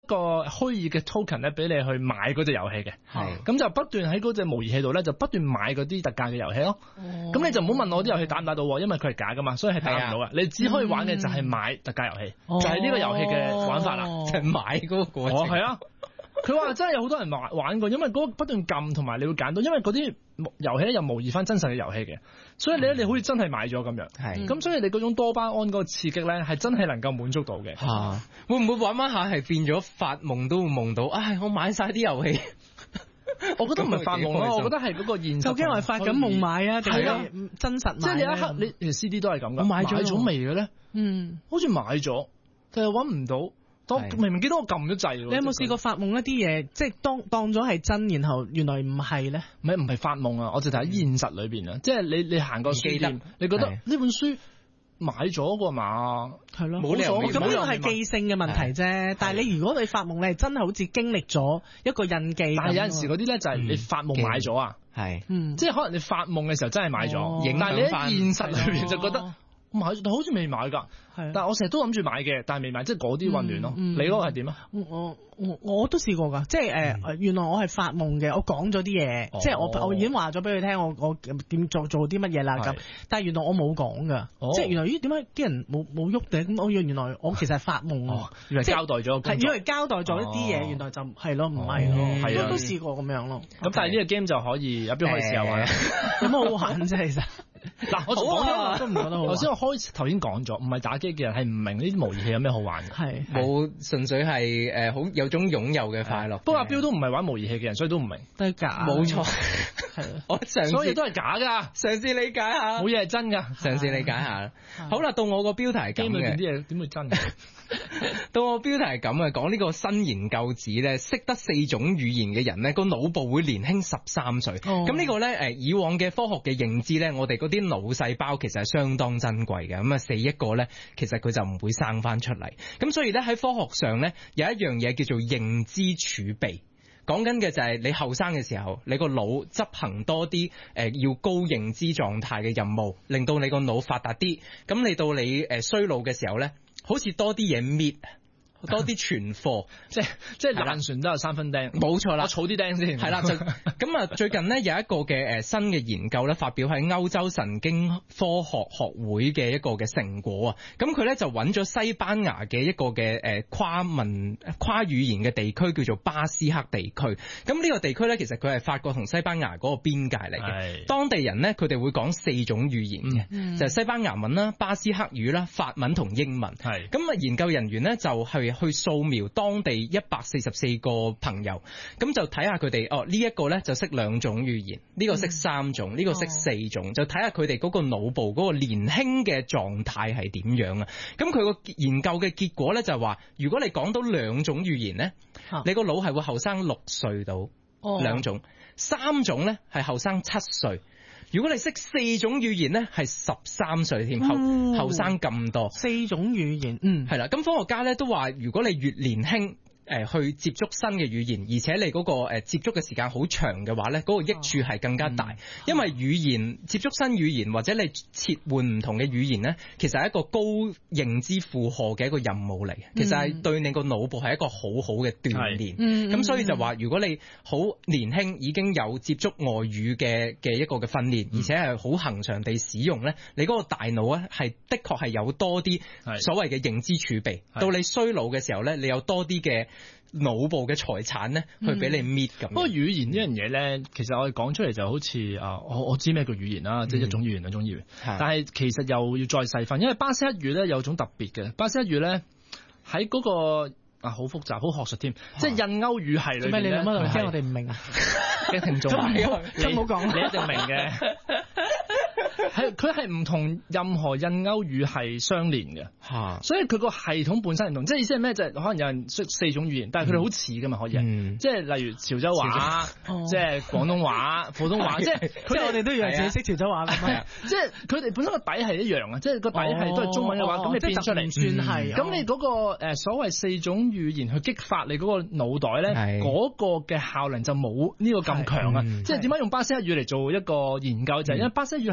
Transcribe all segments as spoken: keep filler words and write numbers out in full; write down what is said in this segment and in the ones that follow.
個虛擬嘅 token 咧，俾你去買嗰隻遊戲嘅。 係咁就不斷喺嗰隻模擬器度咧，就不斷買嗰啲特價嘅遊戲咯。咁、哦、你就唔好問我啲遊戲打唔打到，因為佢係假噶嘛，所以係打唔到嘅。你只可以玩嘅就係買特價遊戲，嗯、就係呢個遊戲嘅玩法啦， 哦、就係買嗰個過程。 哦，係啊。佢話真係有好多人玩玩過，因為嗰個不斷撳同埋你會揀到，因為嗰啲遊戲咧又模擬翻真實嘅遊戲嘅，所以你咧你好似真係買咗咁樣。係，咁所以你嗰種多巴胺嗰個刺激咧係真係能夠滿足到嘅。嚇、 啊，會唔會玩玩下係變咗發夢都會夢到？唉，我買晒啲遊戲。 我覺得唔係發夢咯，我覺得係嗰個現實。 究竟係發緊夢買啊，定係真實買？ 即係你一刻你其實 C D 都係咁噶。 我買咗咗未嘅咧？嗯，好似買咗，但係揾唔到。明明記得我撳咗掣。 你有冇試過發夢一啲嘢，即係當當咗係真，然後原來唔係咧？ 唔係唔係發夢啊！我就睇喺現實裏邊啊，即係你你行過書店，你覺得呢本書買咗個嘛？係咯， 冇理由。咁呢個係記性嘅問題啫。但係你如果你發夢，你係真係好似經歷咗一個印記。 但係有陣時嗰啲咧就係你發夢買咗啊，係，即係可能你發夢嘅時候真係買咗，但係你喺現實裏邊就覺得。買，但好似未買㗎。係，但係我成日都諗住買嘅，但係未買，即係嗰啲混亂咯。嗯嗯、你嗰個係點啊？ 我我我都試過㗎，即係誒、呃嗯，原來我係發夢嘅，我講咗啲嘢，即係我我已經話咗俾佢聽，我我點做做啲乜嘢啦咁。但係原來我冇講㗎，即係原來咦點解啲人冇冇喐嘅？咁我原來我其實係發夢， 哦、原來交代咗， 係因為交代咗一啲嘢，原來就係咯，唔係咯，係啊，都試過咁樣咯。 咁但係呢個 game 就可以有邊可以試下玩？ 有乜好玩啫？其實嗱，我講咗都唔覺得好。頭先我開頭先講咗，唔係打機嘅人係唔明呢啲模擬器有咩好玩嘅，係冇純粹係誒好有種擁有嘅快樂。 不過阿標都唔係玩模擬器嘅人，所以都唔明。 都係假，冇錯。係我嘗試， 所有嘢都係假㗎， 嘗試理解下。 冇嘢係真㗎， 嘗試理解下。好啦，到我個標題係咁嘅。啲嘢點會真？到我標題係咁嘅，講呢個新研究指咧，識得四種語言嘅人咧，個腦部會年輕十三歲。咁、哦、呢個咧誒，以往嘅科學嘅認知咧，我哋嗰啲腦細胞其實係相當珍貴嘅。咁啊，死一個咧，其實佢就唔會生翻出嚟。咁所以咧喺科學上咧，有一樣嘢叫做認知儲備。講緊嘅就係你後生嘅時候，你個腦執行多啲誒、呃、要高認知狀態嘅任務，令到你個腦發達啲。咁你到你誒衰老嘅時候咧，好似多啲嘢搣。多啲存貨， 即係即係爛船都有三分釘， 冇錯啦。 我儲啲釘先， 係啦。就咁啊，最近咧有一個嘅誒新嘅研究咧，發表喺歐洲神經科學學會嘅一個嘅成果啊。咁佢咧就揾咗西班牙嘅一個嘅誒跨文跨語言嘅地區，叫做巴斯克地區。咁呢個地區咧，其實佢係法國同西班牙嗰個邊界嚟嘅。當地人咧，佢哋會講四種語言嘅，嗯、就係西班牙文啦、巴斯克語啦、法文同英文。係咁啊，研究人員咧就係、是。去掃描當地一百四十四個朋友，咁就睇下佢哋哦呢一個呢就識兩種語言，呢、這個識三種，呢、嗯、個識四種，哦、就睇下佢哋嗰個腦部嗰個年輕嘅狀態係點樣啊？咁佢個研究嘅結果呢就係話，如果你講到兩種語言呢，啊、你個腦係會後生六歲到，哦、兩種，三種呢係後生七歲。如果你識四種語言咧，係十三歲添，後後生咁多。 四種語言，嗯， 係啦。咁科學家咧都話，如果你越年輕，誒去接觸新嘅語言，而且你嗰個誒接觸嘅時間好長嘅話咧，嗰個益處係更加大。因為語言接觸新語言或者你切換唔同嘅語言咧，其實係一個高認知負荷嘅一個任務嚟。其實係對你個腦部係一個好好嘅鍛煉。咁所以就話，如果你好年輕已經有接觸外語嘅嘅一個嘅訓練，而且係好恆常地使用咧，你嗰個大腦咧係的確係有多啲所謂嘅認知儲備。到你衰老嘅時候咧，你有多啲嘅腦部嘅財產咧，去俾你搣咁。不過語言呢樣嘢咧，其實我哋講出嚟就好似啊，我我知咩叫語言啦，即係一種語言兩種語言。但係其實又要再細分，因為巴斯克語咧有種特別嘅，巴斯克語咧喺嗰個啊好複雜，好學術添，即係印歐語系裏面咧。 咩？你諗乜？驚我哋唔明啊？ 驚聽眾明， 真冇講， 你一定明嘅。係佢係唔同任何印歐語系相連嘅，嚇，所以佢個系統本身唔同。即係意思係咩？就係可能有人識四種語言，但係佢哋好似噶嘛，可以，即係例如潮州話，即係廣東話、普通話，即係佢哋我哋都以為自己識潮州話咁啊。即係佢哋本身個底係一樣啊，即係個底係都係中文嘅話，咁你變出嚟算係。 咁你嗰個誒所謂四種語言去激發你嗰個腦袋咧，嗰個嘅效能就冇呢個咁強啊。即係點解用巴斯克語嚟做一個研究？就係因為巴斯克語係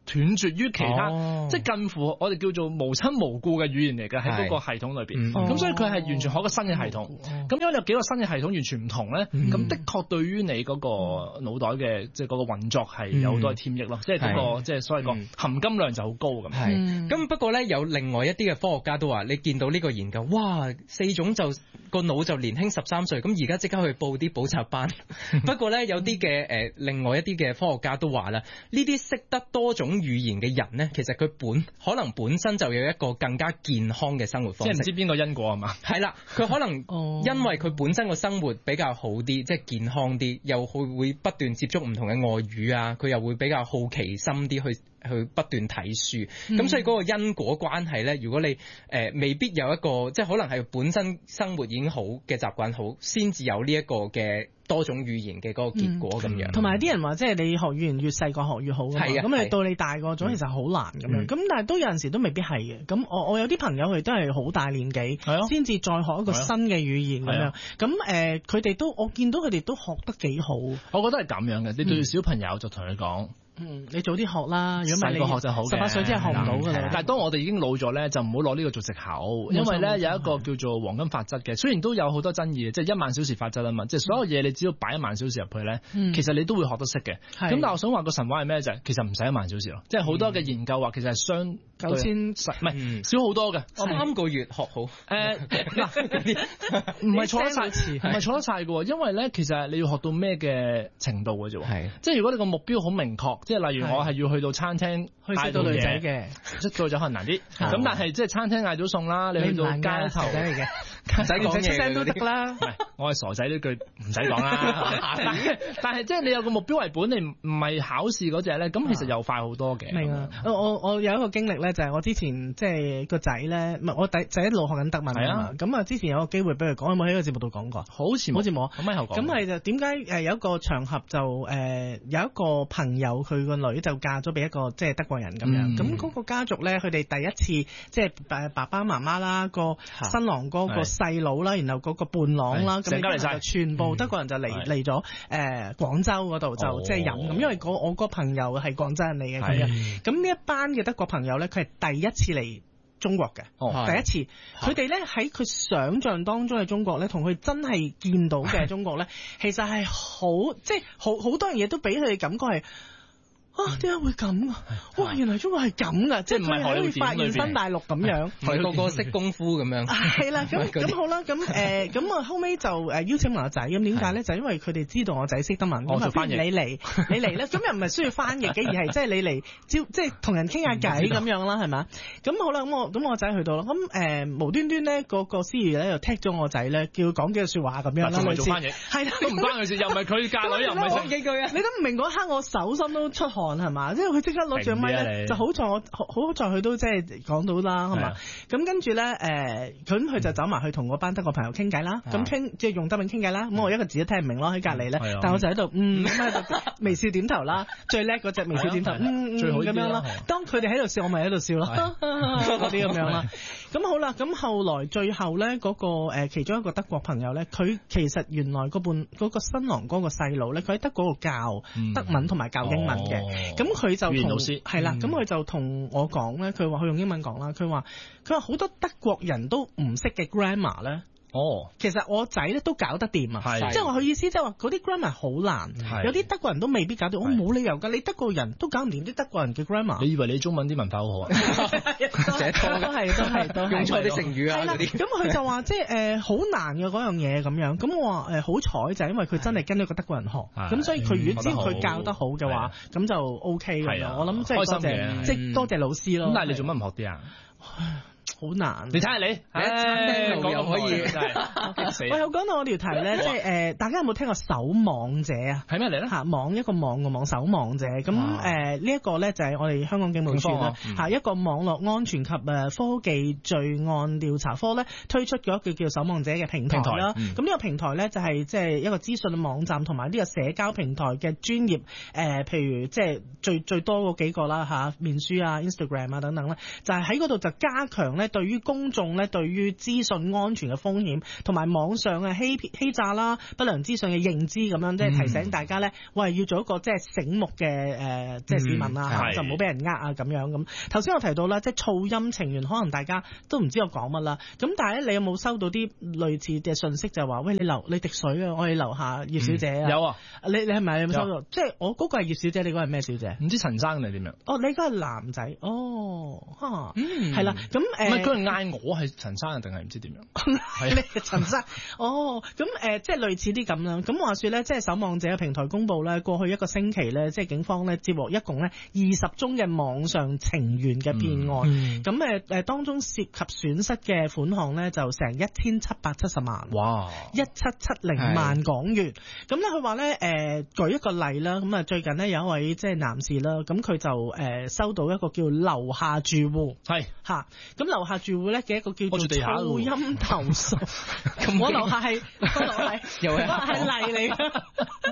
斷絕於其他， 哦、 即係近乎我哋叫做無親無故嘅語言嚟嘅喺嗰個系統裏邊。咁、嗯、所以佢係完全學一個新嘅系統。咁、嗯、因為有幾個新嘅系統完全唔同咧，咁、嗯、的確對於你嗰個腦袋嘅即係嗰個運作係有好多添益咯。即係嗰個即係所謂個含金量就好高咁。係、嗯。咁不過咧有另外一啲嘅科學家都話，你見到呢個研究，哇，四種就個腦就年輕十三歲，咁而家即刻去報啲補習班。不過咧有啲嘅誒另外一啲嘅科學家都話啦，呢啲識得多種語言嘅人咧，其實佢本可能本身就有一個更加健康嘅生活方式。即係唔知邊個因果係嘛？係啦，佢可能因為佢本身個生活比較好啲，即係健康啲，又會會不斷接觸唔同嘅外語啊，佢又會比較好奇心啲去去不斷睇書。咁、嗯、所以嗰個因果關係咧，如果你誒、呃、未必有一個，即係可能係本身生活已經好嘅習慣好，先至有呢一個嘅多種語言嘅嗰個結果咁樣。同埋啲人話，即係你學語言越細個學越好㗎嘛。係啊。咁你到你大個咗，其實好難咁樣。咁、嗯、但係都有陣時都未必係嘅。咁我我有啲朋友佢都係好大年紀，先至再學一個新嘅語言咁樣。咁誒，佢哋、呃、都我見到佢哋都學得幾好。我覺得係咁樣嘅。你對小朋友就同佢講。嗯，你早啲學啦，如果唔係你細個學就好嘅，十八歲之後學唔到㗎啦。但係當我哋已經老咗咧，就唔好攞呢個做藉口，因為咧有一個叫做黃金法則嘅，雖然都有好多爭議嘅，即係一萬小時法則啊嘛，即係所有嘢你只要擺一萬小時入去咧、嗯，其實你都會學得識嘅。咁但係我想話個神話係咩就係，其實唔使一萬小時咯，即係好多嘅研究話其實係相九千唔係少好多嘅，三個月學好。誒嗱，唔係錯得晒，唔係錯得晒嘅，因為咧其實你要學到咩嘅程度嘅啫，係即係如果你個目標好明確。即係例如我係要去到餐廳嗌到女仔嘅，識到就可能難啲。咁但係即係餐廳嗌到餸啦，你去到街頭仔嚟嘅，唔使講嘢都得啦。唔係，我係傻仔呢句唔使講啦。但係即係你有個目標為本，你唔唔係考試嗰隻咧，咁其實又快好多嘅。明啊！我我有一個經歷咧，就係我之前即係個仔咧，唔係我仔仔一路學緊德文啊嘛。咁啊，之前有個機會俾佢講，有冇喺個節目度講過？好似好似冇。咁咪後講。咁係就點解誒有一個場合就誒有一個朋友佢個女就嫁咗俾一個即係德國人咁樣，咁、嗯、嗰個家族咧，佢哋第一次即係誒爸爸媽媽啦，個新郎哥個細佬啦，然後嗰個伴郎啦，咁成家嚟晒，全部德國人就嚟嚟咗誒廣州嗰度就即係飲咁，因為我個朋友係廣州人嚟嘅咁樣，咁呢一班嘅德國朋友咧，佢係第一次嚟中國嘅、哦，第一次，佢哋咧喺佢想象當中嘅中國咧，同佢真係見到嘅中國咧，其實係好即係好好多樣嘢都俾佢哋感覺係。啊，點解會咁啊？哇，原來中國係咁噶，即係唔係可以發現新大陸咁樣，係個個識功夫咁樣。係啦，咁咁好啦，咁誒，咁啊後尾就誒邀請埋我仔，咁點解咧？就因為佢哋知道我仔識德文，咁啊翻譯你嚟，你嚟咧，咁又唔係需要翻譯嘅，而係即係你嚟招，即係同人傾下偈咁樣啦，係咪？咁好啦，咁我咁我仔去到啦，咁誒無端端咧個個司儀咧又踢咗我仔咧，叫佢講幾句説話咁樣啦，類似係啦，都唔關佢事，又唔係佢嫁女，又唔係講幾句啊！你都唔明嗰一刻，我手心都出汗。係嘛？即係佢即刻攞住個咪咧，就好在我好好在佢都即係講到啦，係嘛？咁跟住咧，誒，咁佢就走埋去同嗰班德國朋友傾偈啦。咁傾即係用德文傾偈啦。咁我一個字都聽唔明咯，喺隔離咧。但係我就喺度嗯咁喺度微笑點頭啦。最叻嗰隻微笑點頭，嗯嗯咁樣啦。當佢哋喺度笑，我咪喺度笑咯，嗰啲咁樣啦。咁好啦，咁後來最後咧嗰個誒其中一個德國朋友咧，佢其實原來嗰半嗰個新郎嗰個細佬咧，佢喺德國度教德文同埋教英文嘅。咁佢就同係啦，咁佢就同我講咧，佢話佢用英文講啦，佢話佢話好多德國人都唔識嘅 grammar 咧。哦，其實我仔咧都搞得掂啊，即係話佢意思即係話嗰啲 grammar 好難，有啲德國人都未必搞掂，我冇理由㗎，你德國人都搞唔掂啲德國人嘅 grammar。你以為你中文啲文化好好啊？寫多都係都係都係用錯啲成語啊嗰啲。咁佢就話即係誒好難嘅嗰樣嘢咁樣，咁我話誒好彩就係因為佢真係跟咗個德國人學，咁所以佢如果只要佢教得好嘅話，咁就 OK 㗎。我諗即係多謝即係多謝老師咯。咁但係你做乜唔學啲啊？好難，你睇下你，你餐廳度又可以，真係。我有講到我條題咧，即係誒，大家有冇聽過守網者啊？係咩嚟咧？嚇，網一個網個網，守網者。咁誒呢一個咧就係我哋香港警務處啦，嚇一個網絡安全及誒科技罪案調查科咧推出咗一個叫守網者嘅平台啦。咁呢個平台咧就係即係一個資訊網站同埋呢個社交平台嘅專業誒，譬如即係最最多嗰幾個啦嚇，面書啊、Instagram 啊等等啦，就係喺嗰度就加強咧。 對於公眾咧對於資訊安全嘅風險同埋網上嘅欺騙欺詐啦、不良資訊嘅認知咁樣，即係提醒大家咧，喂，要做一個即係醒目嘅誒、呃、即係市民啊，嗯、就唔好俾人呃啊咁樣咁。頭先我提到啦，即係噪音情緣，可能大家都唔知我講乜啦。咁但係咧，你有冇收到啲類似嘅信息就話，喂，你流你滴水啊，我哋樓下葉小姐啊、嗯？有啊，你你係咪有冇收到？有即係我嗰個係葉小姐，你嗰個係咩小姐？ 唔知陳生定係點樣？ 哦，你嗰個係男仔，哦，嚇，嗯，係啦，咁誒，唔係佢係嗌我係陳生定係唔知點樣？係你陳生，哦，咁誒、呃，即係類似啲咁樣。咁話說咧，即係守望者嘅平台公佈咧，過去一個星期咧，即係警方咧接獲一共咧二十宗嘅網上情緣嘅騙案。咁誒誒，當中涉及損失嘅款項咧，就成一千七百七十萬。哇！一七七零萬港元。咁咧，佢話咧誒，舉一個例啦。咁啊，最近呢，有一位即係男士啦，咁佢就誒、呃、收到一個叫樓下住戶係嚇，咁樓下住戶咧嘅一個叫做噪音投訴。我樓下係我樓下又係係例嚟㗎。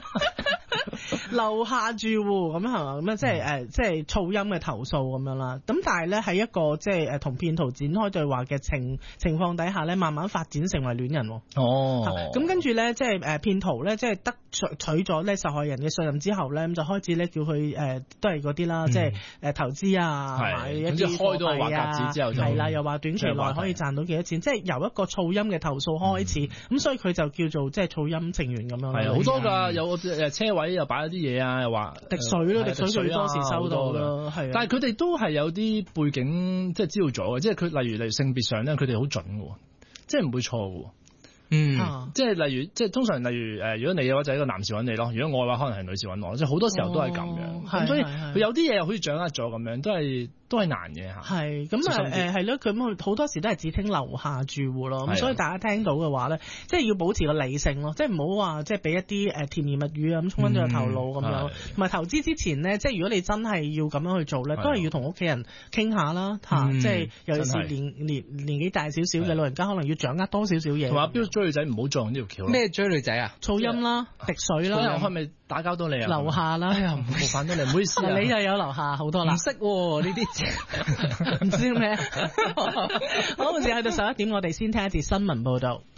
樓下住戶咁樣係嘛，咁啊即係誒即係噪音嘅投訴咁樣啦。咁但係咧喺一個即係誒同騙徒展開對話嘅情情況底下咧，慢慢發展成為戀人。哦，咁跟住咧即係誒騙徒咧即係得取取咗咧受害人嘅信任之後咧，咁就開始咧叫佢誒、呃、都係嗰啲啦，嗯、即係誒投資啊，買一啲貨幣啊，係啦，又話短期內可以賺到幾多錢，即係由一個噪音嘅投訴開始，咁、嗯、所以佢就叫做即係噪音情緣咁樣。係好多㗎，有誒車位又擺咗啲嘢啊，又話滴水咯，滴水最多時收到咯，係。但係佢哋都係有啲背景，即係知道咗嘅，即係佢例如例如性別上咧，佢哋好準嘅，即係唔會錯嘅。嗯，啊、即係例如，即係通常例如誒、呃，如果你嘅話就係一個男士揾你咯，如果我嘅話可能係女士揾我，即係好多時候都係咁樣。咁、哦、所以佢有啲嘢又好似掌握咗咁樣，都係都係難嘅嚇。係咁啊誒係咯，咁好多時都係只聽樓下住戶咯。咁所以大家聽到嘅話咧，即係要保持個理性咯，即係唔好話即係俾一啲誒甜言蜜語啊咁衝昏咗個頭腦咁樣。同埋投資之前咧，即係如果你真係要咁樣去做咧，都係要同屋企人傾下啦嚇。即係尤其是年年年紀大少少嘅老人家，可能要掌握多少少嘢。同埋標追女仔唔好撞呢條橋。咩追女仔啊？噪音啦，滴水啦。我係咪打交到你啊？樓下啦，又唔冒犯到你，唔好意思啊。你又有樓下好多啦。唔識喎呢啲，唔知咩。好，時間去到十一點，我哋先聽一節新聞報道。